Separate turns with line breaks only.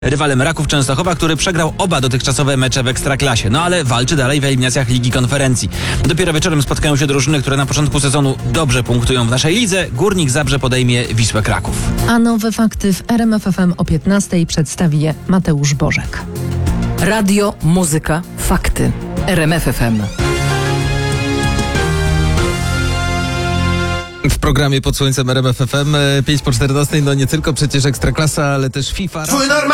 rywalem Raków Częstochowa, który przegrał oba dotychczasowe mecze w Ekstraklasie. No ale walczy dalej w eliminacjach Ligi Konferencji. Dopiero wieczorem spotkają się drużyny, które na początku sezonu dobrze punktują w naszej lidze. Górnik Zabrze podejmie Wisłę Kraków.
A nowe fakty w RMF FM o 15:00 przedstawi je Mateusz Bożek.
Radio, muzyka, fakty. RMF FM.
W programie Pod Słońcem RMF FM 5 po 14, no nie tylko przecież Ekstraklasa, ale też FIFA.